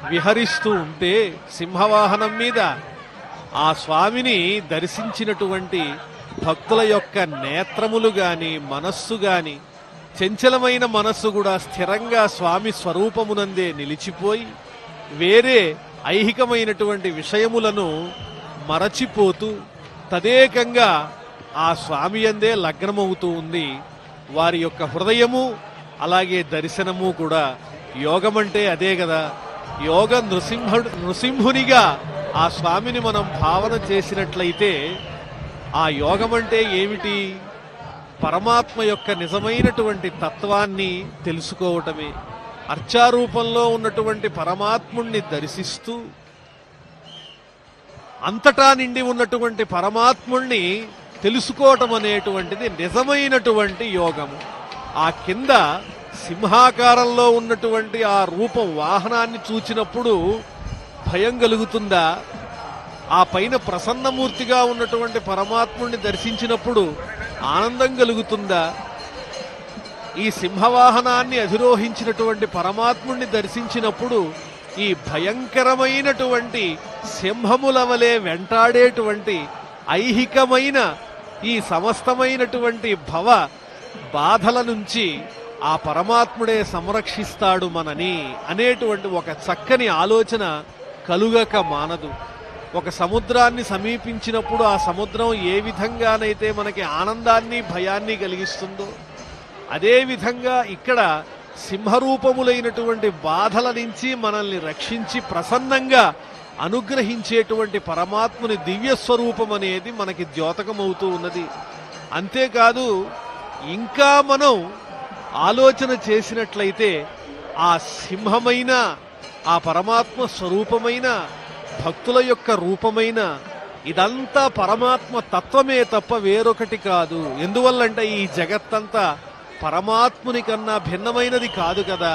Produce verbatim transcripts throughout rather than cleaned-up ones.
విహరిస్తూ ఉంటే సింహవాహనం మీద ఆ స్వామిని దర్శించినటువంటి భక్తుల యొక్క నేత్రములు గాని మనస్సు గాని చంచలమైన మనస్సు కూడా స్థిరంగా స్వామి స్వరూపమునందే నిలిచిపోయి వేరే ఐహికమైనటువంటి విషయములను మరచిపోతూ తదేకంగా ఆ స్వామి యందే లగ్నమవుతూ ఉంది వారి యొక్క హృదయము. అలాగే దర్శనము కూడా. యోగమంటే అదే కదా. యోగ నృసింహుడు నృసింహునిగా ఆ స్వామిని మనం భావన చేసినట్లయితే ఆ యోగమంటే ఏమిటి? పరమాత్మ యొక్క నిజమైనటువంటి తత్వాన్ని తెలుసుకోవటమే. అర్చారూపంలో ఉన్నటువంటి పరమాత్ముణ్ణి దర్శిస్తూ అంతటా నిండి ఉన్నటువంటి పరమాత్ముణ్ణి తెలుసుకోవటం అనేటువంటిది నిజమైనటువంటి యోగము. ఆ కింద సింహాకారంలో ఉన్నటువంటి ఆ రూపం వాహనాన్ని చూచినప్పుడు భయం కలుగుతుందా? ఆ పైన ప్రసన్నమూర్తిగా ఉన్నటువంటి పరమాత్ముణ్ణి దర్శించినప్పుడు ఆనందం కలుగుతుందా? ఈ సింహవాహనాన్ని అధిరోహించినటువంటి పరమాత్ముణ్ణి దర్శించినప్పుడు ఈ భయంకరమైనటువంటి సింహముల వలె వెంటాడేటువంటి ఐహికమైన ఈ సమస్తమైనటువంటి భవ బాధల నుంచి ఆ పరమాత్ముడే సంరక్షిస్తాడు మనని అనేటువంటి ఒక చక్కని ఆలోచన కలుగక మానదు. ఒక సముద్రాన్ని సమీపించినప్పుడు ఆ సముద్రం ఏ విధంగానైతే మనకి ఆనందాన్ని భయాన్ని కలిగిస్తుందో అదేవిధంగా ఇక్కడ సింహరూపములైనటువంటి బాధల నుంచి మనల్ని రక్షించి ప్రసన్నంగా అనుగ్రహించేటువంటి పరమాత్ముని దివ్య స్వరూపం అనేది మనకి ద్యోతకమవుతూ ఉన్నది. అంతేకాదు ఇంకా మనం ఆలోచన చేసినట్లయితే ఆ సింహమైన ఆ పరమాత్మ స్వరూపమైన భక్తుల యొక్క రూపమైన ఇదంతా పరమాత్మ తత్వమే తప్ప వేరొకటి కాదు. ఎందువల్లంటే ఈ జగత్తంతా పరమాత్ముని కన్నా భిన్నమైనది కాదు కదా.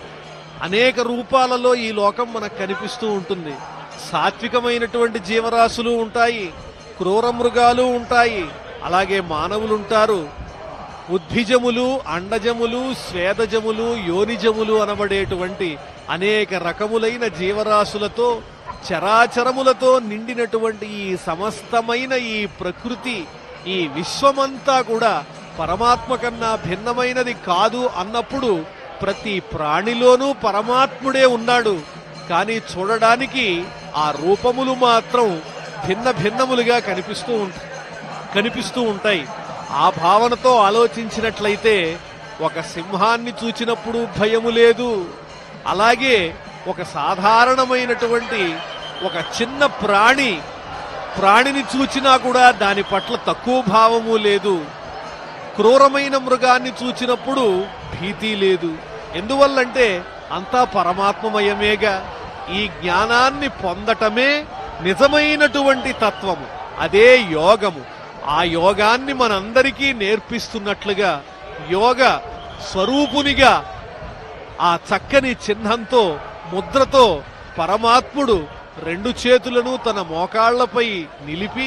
అనేక రూపాలలో ఈ లోకం మనకు కనిపిస్తూ ఉంటుంది. సాత్వికమైనటువంటి జీవరాశులు ఉంటాయి, క్రూర మృగాలు ఉంటాయి, అలాగే మానవులుంటారు. ఉద్భిజములు, అండజములు, స్వేదజములు, యోనిజములు అనబడేటువంటి అనేక రకములైన జీవరాశులతో చరాచరములతో నిండినటువంటి ఈ సమస్తమైన ఈ ప్రకృతి ఈ విశ్వమంతా కూడా పరమాత్మ కన్నా భిన్నమైనది కాదు అన్నప్పుడు ప్రతి ప్రాణిలోనూ పరమాత్ముడే ఉన్నాడు. కానీ చూడడానికి ఆ రూపములు మాత్రం భిన్న భిన్నములుగా కనిపిస్తూ ఉంటాయి కనిపిస్తూ ఉంటాయి ఆ భావనతో ఆలోచించినట్లయితే ఒక సింహాన్ని చూచినప్పుడు భయము లేదు. అలాగే ఒక సాధారణమైనటువంటి ఒక చిన్న ప్రాణి ప్రాణిని చూచినా కూడా దాని పట్ల తక్కువ భావము లేదు. క్రూరమైన మృగాన్ని చూచినప్పుడు భీతి లేదు. ఎందువల్లంటే అంతా పరమాత్మమయమేగా. ఈ జ్ఞానాన్ని పొందటమే నిజమైనటువంటి తత్వము, అదే యోగము. ఆ యోగాన్ని మనందరికీ నేర్పిస్తున్నట్లుగా యోగ స్వరూపునిగా ఆ చక్కని చిహ్నంతో ముద్రతో పరమాత్ముడు రెండు చేతులను తన మోకాళ్లపై నిలిపి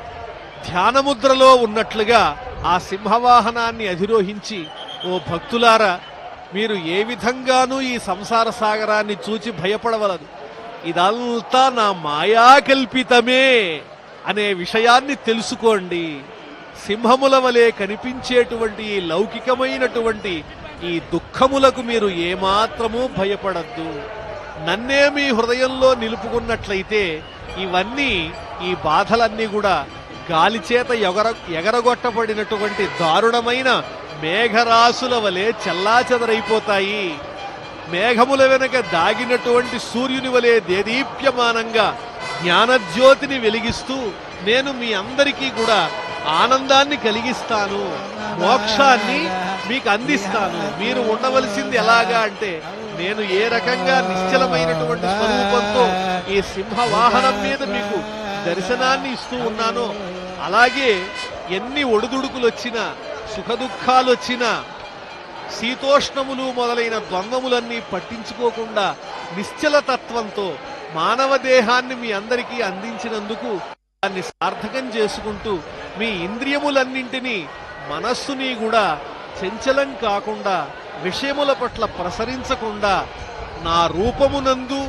ధ్యానముద్రలో ఉన్నట్లుగా ఆ సింహవాహనాన్ని అధిరోహించి, ఓ భక్తులారా, మీరు ఏ విధంగానూ ఈ సంసార సాగరాన్ని చూచి భయపడవలదు, ఇదంతా నా మాయాకల్పితమే అనే విషయాన్ని తెలుసుకోండి. సింహముల వలె కనిపించేటువంటి ఈ లౌకికమైనటువంటి ఈ దుఃఖములకు మీరు ఏమాత్రమూ భయపడద్దు. నన్నే మీ హృదయంలో నిలుపుకున్నట్లయితే ఇవన్నీ ఈ బాధలన్నీ కూడా గాలిచేత ఎగర ఎగరగొట్టబడినటువంటి దారుణమైన మేఘరాశుల వలె చెల్లాచెదరైపోతాయి. మేఘముల వెనక దాగినటువంటి సూర్యుని వలె దేదీప్యమానంగా జ్ఞానజ్యోతిని వెలిగిస్తూ నేను మీ అందరికీ కూడా ఆనందాన్ని కలిగిస్తాను, మోక్షాన్ని మీకు అందిస్తాను. మీరు ఉండవలసింది ఎలాగా అంటే, నేను ఏ రకంగా నిశ్చలమైనటువంటి స్వరూపంతో ఈ సింహవాహనం మీద మీకు దర్శనాన్ని ఇస్తూ ఉన్నానో అలాగే ఎన్ని ఒడిదుడుకులు వచ్చినా, సుఖదుఖాలు వచ్చినా, శీతోష్ణములు మొదలైన ద్వంద్వములన్నీ పట్టించుకోకుండా నిశ్చల తత్వంతో మానవ దేహాన్ని మీ అందరికీ అందించినందుకు దాన్ని సార్థకం చేసుకుంటూ మీ ఇంద్రియములన్నింటినీ మనస్సుని కూడా చంచలం కాకుండా విషయముల పట్ల ప్రసరించకుండా నా రూపమునందు